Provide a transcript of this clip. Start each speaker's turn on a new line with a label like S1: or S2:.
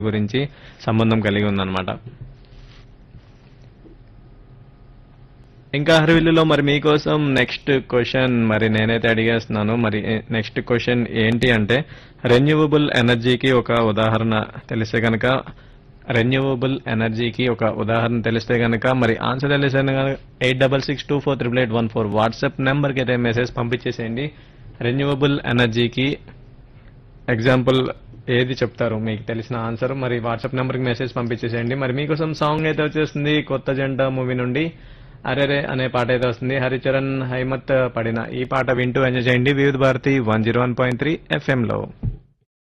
S1: గురించి సంబంధం కలిగి ఉందన్నమాట. ఇంకా హర్విల్లులో మరి మీకోసం నెక్స్ట్ క్వశ్చన్ మరి నేనైతే అడిగేస్తున్నాను. మరి నెక్స్ట్ క్వశ్చన్ ఏంటి అంటే రెన్యూవబుల్ ఎనర్జీకి ఒక ఉదాహరణ తెలిస్తే గనక తెలిస్తే గనక మరి ఆన్సర్ తెలిస్తే గనక 8662438814 వాట్సాప్ నెంబర్కి అయితే మెసేజ్ పంపించేసేయండి. రెన్యూవబుల్ ఎనర్జీకి ఎగ్జాంపుల్ ఏది చెప్తారు మీకు తెలిసిన ఆన్సర్ మరి వాట్సాప్ నెంబర్కి మెసేజ్ పంపించేసేయండి. మరి మీకోసం సాంగ్ అయితే వచ్చేస్తుంది కొత్త జంట మూవీ నుండి అరెరే అనే పాట అయితే వస్తుంది. హరిచరణ్ హైమత్ పడిన ఈ పాట వింటూ ఎంజాయ్ చేయండి. వివిధ భారతి 101.3 FM లో.